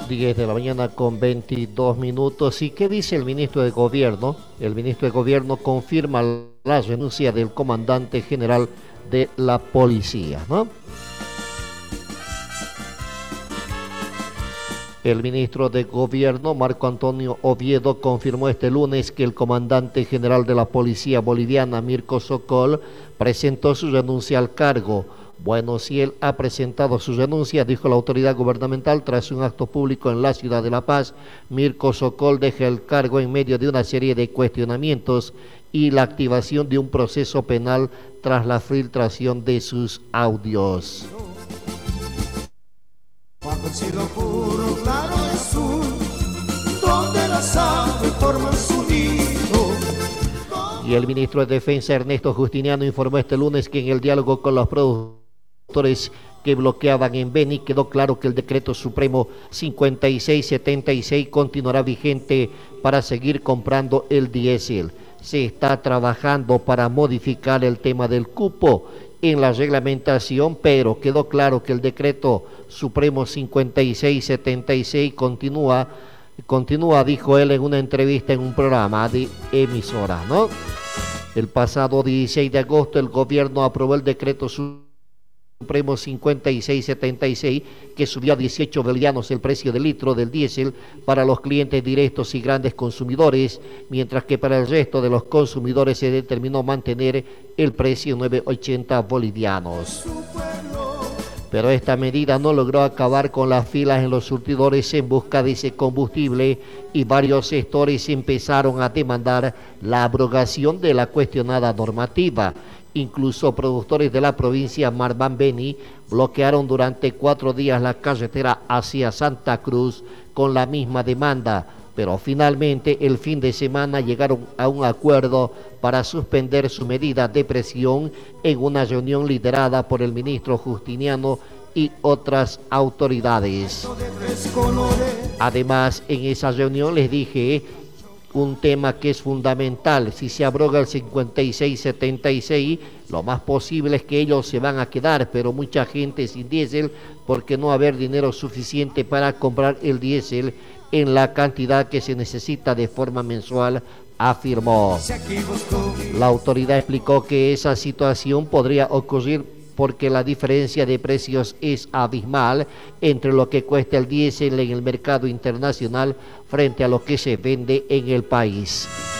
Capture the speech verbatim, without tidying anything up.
diez de la mañana con veintidós minutos. ¿Y qué dice el ministro de Gobierno? El ministro de Gobierno confirma la renuncia del comandante general de la policía, ¿no? El ministro de Gobierno, Marco Antonio Oviedo, confirmó este lunes que el comandante general de la policía boliviana, Mirko Sokol, presentó su renuncia al cargo. Bueno, si él ha presentado su renuncia, dijo la autoridad gubernamental tras un acto público en la ciudad de La Paz, Mirko Sokol deja el cargo en medio de una serie de cuestionamientos y la activación de un proceso penal tras la filtración de sus audios. Cuando el cielo puro claro es un, donde las aves forman su nido. Y el ministro de Defensa, Ernesto Justiniano, informó este lunes que en el diálogo con los productores que bloqueaban en Beni quedó claro que el decreto supremo cincuenta y seis setenta y seis continuará vigente para seguir comprando el diésel. Se está trabajando para modificar el tema del cupo en la reglamentación, pero quedó claro que el decreto supremo cincuenta y seis setenta y seis continúa, continúa, dijo él en una entrevista en un programa de emisora, ¿no? El pasado dieciséis de agosto el gobierno aprobó el decreto supremo cincuenta y seis setenta y seis que subió a dieciocho bolivianos el precio del litro del diésel para los clientes directos y grandes consumidores, mientras que para el resto de los consumidores se determinó mantener el precio en nueve ochenta bolivianos. Pero esta medida no logró acabar con las filas en los surtidores en busca de ese combustible y varios sectores empezaron a demandar la abrogación de la cuestionada normativa. Incluso productores de la provincia Marban Beni bloquearon durante cuatro días la carretera hacia Santa Cruz con la misma demanda, pero finalmente el fin de semana llegaron a un acuerdo para suspender su medida de presión en una reunión liderada por el ministro Justiniano y otras autoridades. Además, en esa reunión les dije un tema que es fundamental: si se abroga el cincuenta y seis setenta y seis, lo más posible es que ellos se van a quedar, pero mucha gente sin diésel, porque no va a haber dinero suficiente para comprar el diésel en la cantidad que se necesita de forma mensual, afirmó. La autoridad explicó que esa situación podría ocurrir porque la diferencia de precios es abismal entre lo que cuesta el diésel en el mercado internacional frente a lo que se vende en el país.